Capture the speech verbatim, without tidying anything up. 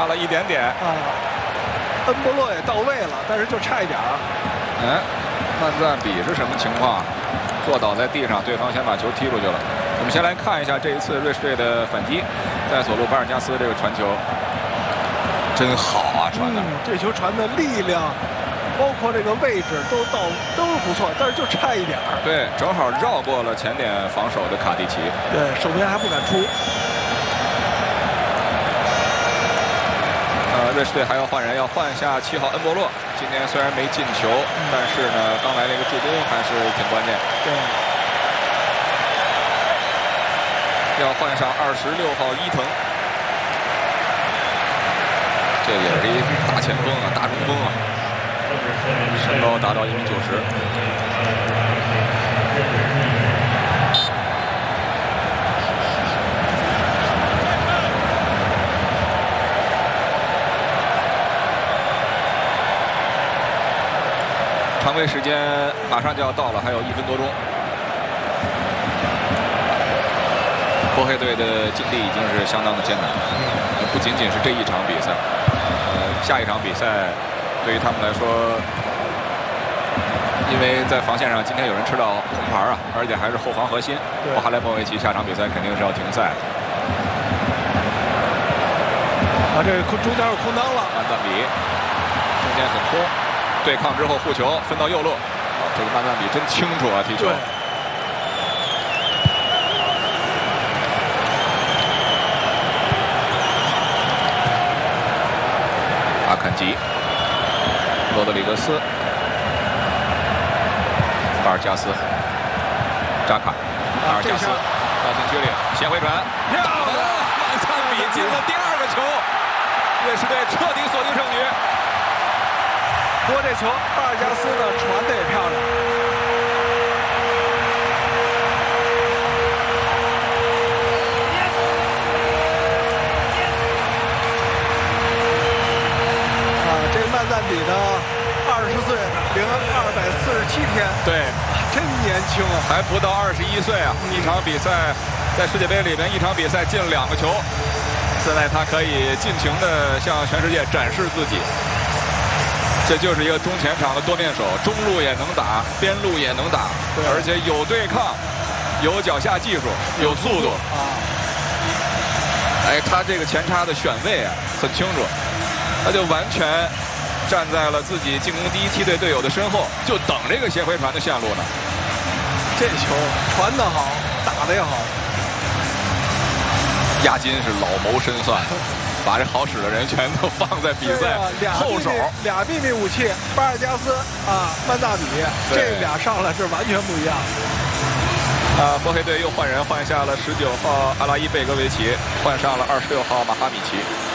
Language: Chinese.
差了一点点啊。恩波洛也到位了，但是就差一点儿。 哎，曼赞比是什么情况？坐倒在地上，对方先把球踢出去了。我们先来看一下这一次瑞士队的反击，在左路巴尔加斯这个传球，真好啊，传的、 嗯！这球传的力量，包括这个位置都到都是不错，但是就差一点儿。 对，正好绕过了前点防守的卡蒂奇。 对，手边还不敢出。 呃，瑞士队还要换人，要换一下七号恩波洛。今天虽然没进球，嗯、但是呢，刚来了一个助攻，还是挺关键。 对。 要换上二十六号伊藤，这也是一大前锋啊，大中锋啊，身高达到一米九十。常规时间马上就要到了，还有一分多钟。波黑队的境地已经是相当的艰难，不仅仅是这一场比赛，呃，下一场比赛对于他们来说，因为在防线上今天有人吃到红牌啊，而且还是后防核心，波哈莱莫维奇下场比赛肯定是要停赛。 啊，这空中间有空当了， 曼赞比中间很空，对抗之后护球分到右路，啊，这个曼赞比真清楚啊，踢球。阿坎吉、罗德里格斯、巴尔加斯、扎卡、巴尔加斯到禁区里先回传，打门，曼赞比进了第二个球，瑞士队彻底锁定胜局。 不过这球巴尔加斯呢传的也漂亮。曼赞比呢，二十岁，零二百四十七天， 对， 真年轻啊， 还不到二十一岁啊！一场比赛，在世界杯里面，一场比赛进两个球，现在他可以尽情的向全世界展示自己。这就是一个中前场的多面手，中路也能打，边路也能打，而且有对抗，有脚下技术，有速度啊！哎，他这个前插的选位啊，很清楚，他就完全站在了自己进攻第一梯队队友的身后，就等这个斜回传的线路呢。 这球传得好，打得也好。 亚金是老谋深算，把这好使的人全都放在比赛后手。 俩秘密武器，巴尔加斯啊，曼赞比，这俩上来是完全不一样。 啊，波黑队又换人，换下了十九号阿拉伊贝戈维奇，换上了二十六号马哈米奇。